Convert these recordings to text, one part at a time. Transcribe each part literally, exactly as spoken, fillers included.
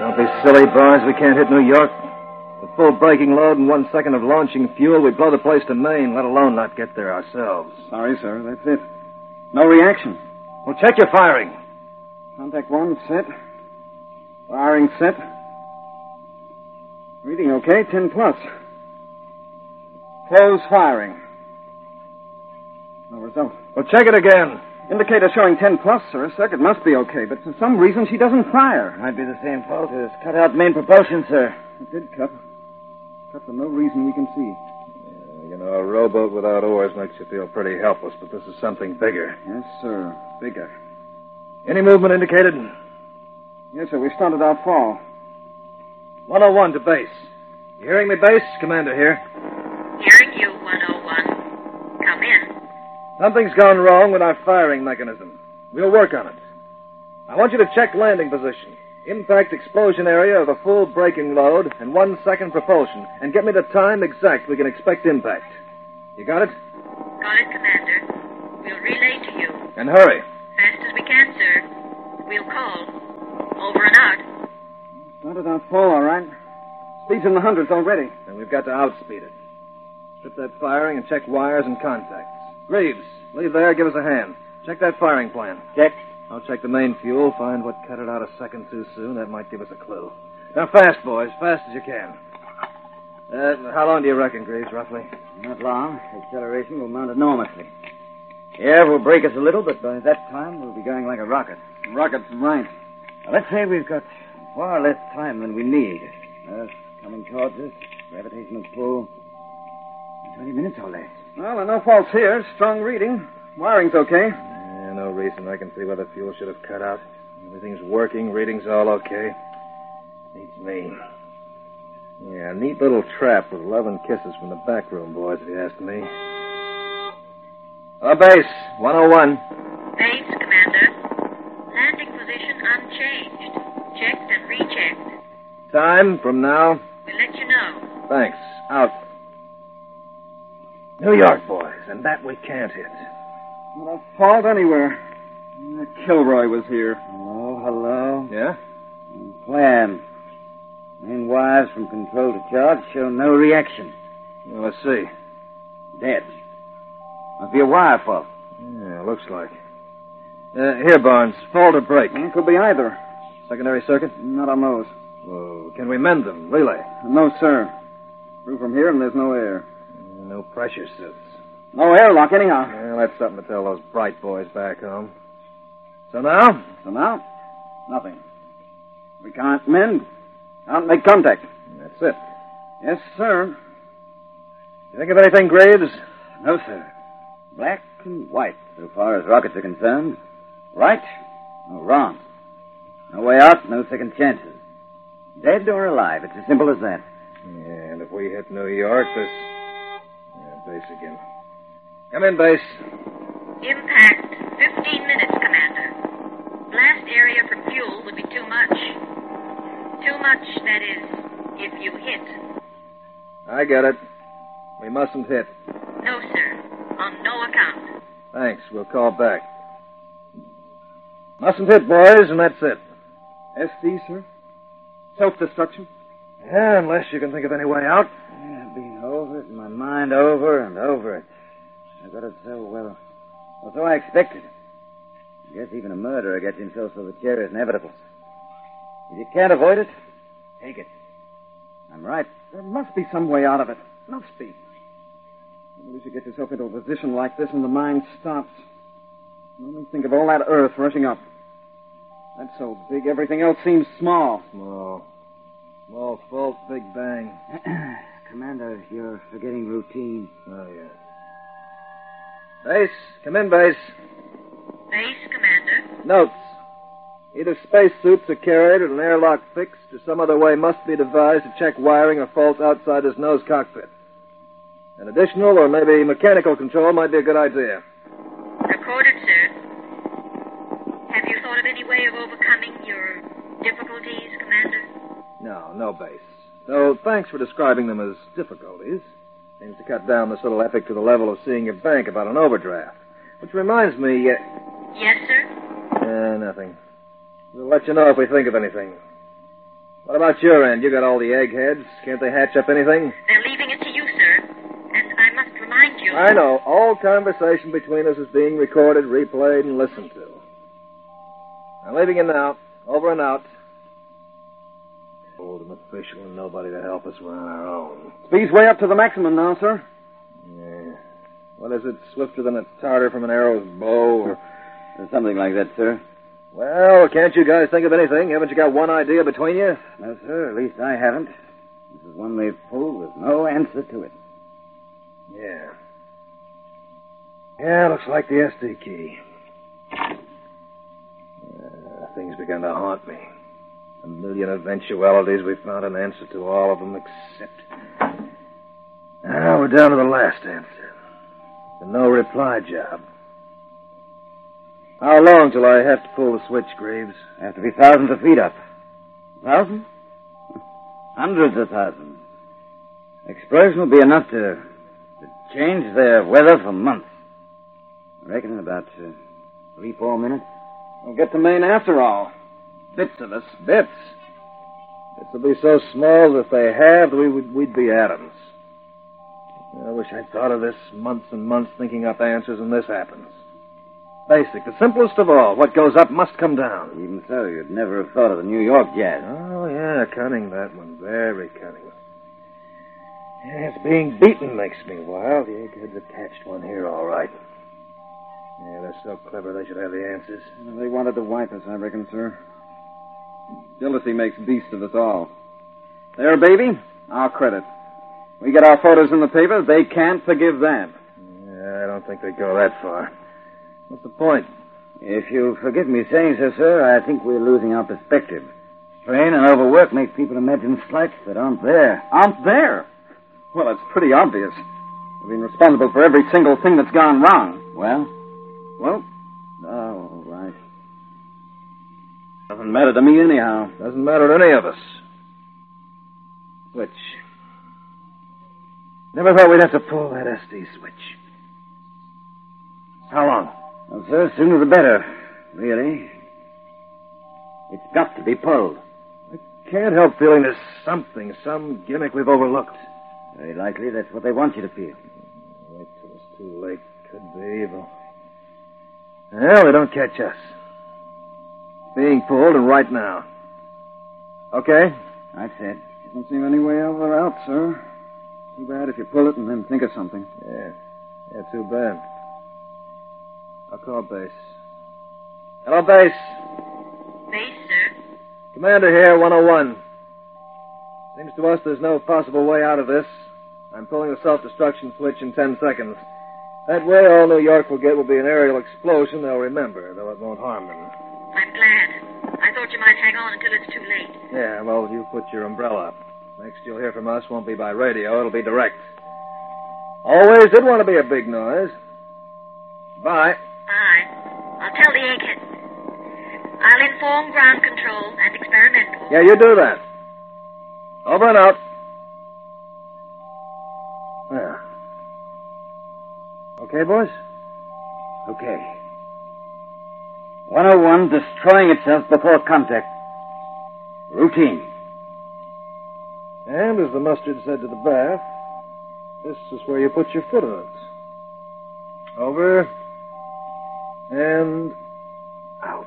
Don't be silly, Barnes. We can't hit New York. With full braking load and one second of launching fuel, we'd blow the place to Maine, let alone not get there ourselves. Sorry, sir. That's it. No reaction. Well, check your firing. Contact one, set. Firing set. Reading okay, ten plus. Close firing. No result. Well, check it again. Indicator showing ten plus, sir. Circuit must be okay, but for some reason she doesn't fire. Might be the same fault as cut out main propulsion, sir. It did cut. Cut for no reason we can see. Yeah, you know, a rowboat without oars makes you feel pretty helpless, but this is something bigger. Yes, sir. Bigger. Any movement indicated? Yes, sir. We started our fall. one oh one to base. You hearing me, base? Commander here. Hearing you, one oh one. Come in. Something's gone wrong with our firing mechanism. We'll work on it. I want you to check landing position, impact explosion area of a full braking load, and one second propulsion, and get me the time exact we can expect impact. You got it? Got it, Commander. We'll relay to you. And hurry. Fast as we can, sir. We'll call. Over and out. Started our fall, all right. Speed's in the hundreds already. And we've got to outspeed it. Strip that firing and check wires and contacts. Greaves, leave there, give us a hand. Check that firing plan. Check. I'll check the main fuel, find what cut it out a second too soon. That might give us a clue. Now, fast, boys, fast as you can. Uh, how long do you reckon, Greaves, roughly? Not long. Acceleration will mount enormously. Air will break us a little, but by that time we'll be going like a rocket. Rocket's right. Now, let's say we've got far less time than we need. Earth coming towards us, gravitational pull. Twenty minutes or less. Well, there are no faults here. Strong reading. Wiring's okay. Yeah, no reason I can see why the fuel should have cut out. Everything's working, reading's all okay. Needs me. Yeah, neat little trap with love and kisses from the back room, boys, if you ask me. Oh, base, one oh one. Base, Commander. Landing position unchanged. Checked and rechecked. Time from now. We'll let you know. Thanks. Out. New York, boys, and that we can't hit. Not a fault anywhere. Uh, Kilroy was here. Hello, hello. Yeah? Plan. Main wires from control to charge show no reaction. Well, let's see. Dead. Must be a wire fault. Yeah, looks like. Uh, here, Barnes. Fault or break? Well, could be either. Secondary circuit? Not on those. Well, can we mend them? Relay? No, sir. Through from here and there's no air. No pressure suits. No airlock, anyhow. Well, that's something to tell those bright boys back home. So now? So now, nothing. We can't mend. Can't make contact. That's it. Yes, sir. You think of anything, Graves? No, sir. Black and white, so far as rockets are concerned. Right or wrong. No way out, no second chances. Dead or alive, it's as simple as that. Yeah, and if we hit New York, this... Yeah, base again. Come in, base. Impact, fifteen minutes, Commander. Blast area for fuel would be too much. Too much, that is, if you hit. I get it. We mustn't hit. No, sir. On no account. Thanks. We'll call back. Mustn't hit, boys, and that's it. S D, sir? Self-destruction? Yeah, unless you can think of any way out. Yeah, I've been over it in my mind over and over it. I got it so well. Well, so I expected. I guess even a murderer gets himself so the chair is inevitable. If you can't avoid it, take it. I'm right. There must be some way out of it. Must be. At least you get yourself into a position like this and the mind stops. Only think of all that earth rushing up. That's so big, everything else seems small. Small. Small fault, big bang. Commander, you're forgetting routine. Oh, yeah. Base, come in, base. Base, Commander. Notes. Either spacesuits are carried or an airlock fixed, or some other way must be devised to check wiring or faults outside his nose cockpit. An additional or maybe mechanical control might be a good idea. Recorded, sir. Have you thought of any way of overcoming your difficulties, Commander? No, no, base. Though thanks for describing them as difficulties. Seems to cut down this little epic to the level of seeing your bank about an overdraft. Which reminds me... Uh... Yes, sir? Uh, nothing. We'll let you know if we think of anything. What about your end? You got all the eggheads. Can't they hatch up anything? They're leaving it to you, sir. And I must remind you... I know. All conversation between us is being recorded, replayed, and listened to. I'm leaving you now. Over and out. Old and official and nobody to help us. We're on our own. Speed's way up to the maximum now, sir. Yeah. What is it? Swifter than a tartar from an arrow's bow, or... Something like that, sir. Well, can't you guys think of anything? Haven't you got one idea between you? No, sir. At least I haven't. This is one they've pulled with no answer to it. Yeah. Yeah, looks like the S D key. Uh, things began to haunt me. A million eventualities. We found an answer to all of them except... Now we're down to the last answer. The no reply job. How long till I have to pull the switch, Greaves? Have to be thousands of feet up. Thousands? Hundreds of thousands. Explosion will be enough to, to change their weather for months. I reckon in about uh, three, four minutes. We'll get to Maine after all. Bits of us. Bits. Bits will be so small that if they halved, we would, we'd be atoms. I wish I'd thought of this months and months thinking up answers, and this happens. Basic, the simplest of all. What goes up must come down. Even so, you'd never have thought of the New York jazz. Oh, yeah, cunning, that one. Very cunning. Yes, being beaten makes me wild. The eggheads have catched one here, all right. Yeah, they're so clever they should have the answers. They wanted to wipe us, I reckon, sir. Jealousy makes beasts of us all. There, baby, our credit. We get our photos in the paper, they can't forgive that. Yeah, I don't think they'd go that far. What's the point? If you'll forgive me saying so, sir, I think we're losing our perspective. Strain and overwork make people imagine slights that aren't there. Aren't there? Well, it's pretty obvious. We've been responsible for every single thing that's gone wrong. Well? Well? Oh, all right. Doesn't matter to me anyhow. Doesn't matter to any of us. Switch. Never thought we'd have to pull that S D switch. How long? Well, sir, sooner the better, really. It's got to be pulled. I can't help feeling there's something, some gimmick we've overlooked. Very likely that's what they want you to feel. Wait till it's too late. Could be, but... Well, they don't catch us. Being pulled, and right now. Okay? That's it. Doesn't seem any way over out, sir. Too bad if you pull it and then think of something. Yeah. Yeah, too bad. I'll call base. Hello, base. Base, sir. Commander here, one oh one. Seems to us there's no possible way out of this. I'm pulling the self-destruction switch in ten seconds. That way, all New York will get will be an aerial explosion they'll remember, though it won't harm them. I'm glad. I thought you might hang on until it's too late. Yeah, well, you put your umbrella up. Next you'll hear from us won't be by radio, it'll be direct. Always did want to be a big noise. Bye. Bye. I'll tell the egghead. I'll inform ground control and experimental. Yeah, you do that. Over and out. Yeah. Okay, boys? Okay. one oh one destroying itself before contact. Routine. And as the mustard said to the bath, this is where you put your foot on it. Over and out.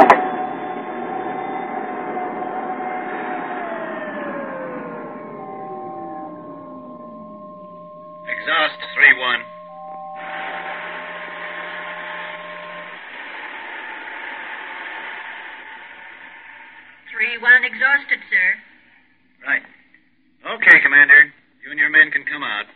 Exhaust three one. three one exhausted, sir. Right. Okay, Commander. You and your men can come out.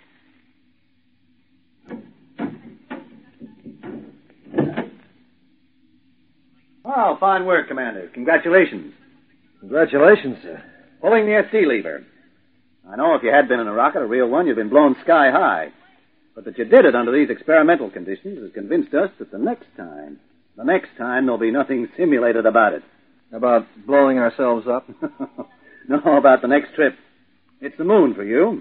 Oh, fine work, Commander. Congratulations. Congratulations, sir. Pulling the S D lever. I know if you had been in a rocket, a real one, you'd been blown sky high. But that you did it under these experimental conditions has convinced us that the next time, the next time there'll be nothing simulated about it. About blowing ourselves up? No, about the next trip. It's the moon for you.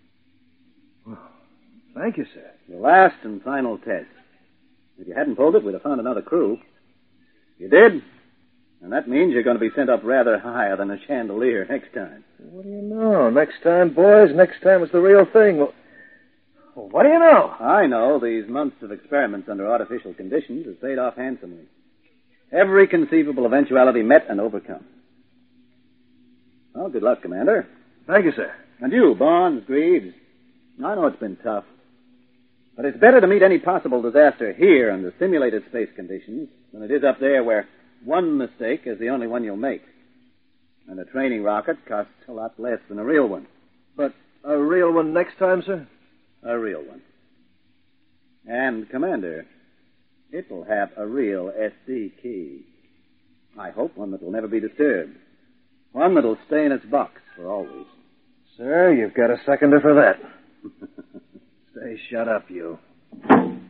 Thank you, sir. Your last and final test. If you hadn't pulled it, we'd have found another crew. You did? And that means you're going to be sent up rather higher than a chandelier next time. What do you know? Next time, boys, next time it's the real thing. Well, what do you know? I know these months of experiments under artificial conditions have paid off handsomely. Every conceivable eventuality met and overcome. Well, good luck, Commander. Thank you, sir. And you, Barnes, Greaves. I know it's been tough. But it's better to meet any possible disaster here under simulated space conditions than it is up there where one mistake is the only one you'll make. And a training rocket costs a lot less than a real one. But a real one next time, sir? A real one. And, Commander, it will have a real S D key. I hope one that will never be disturbed. One that will stay in its box for always. Sir, you've got a seconder for that. Stay shut up, you.